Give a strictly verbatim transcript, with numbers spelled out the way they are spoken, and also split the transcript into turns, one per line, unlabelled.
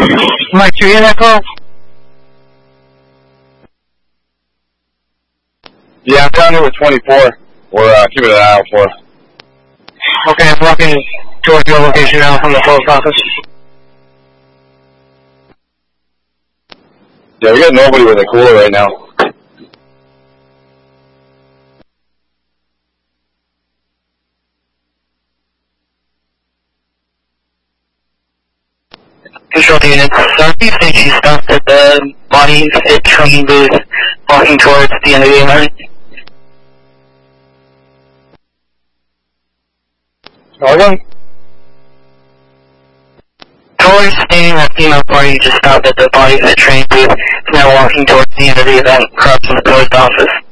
Mike, you hear that call?
Yeah, I'm down here with twenty-four. We're uh, keeping an eye out for it.
Okay, I'm walking towards your location now from the post office.
Yeah, we got nobody with a cooler right now.
Control unit, Southeast said she stopped at the body fit training booth, walking towards the end of the event.
Morgan?
Tori stating that female party just stopped at the body fit training booth, now walking towards the end of the event, across from the post office.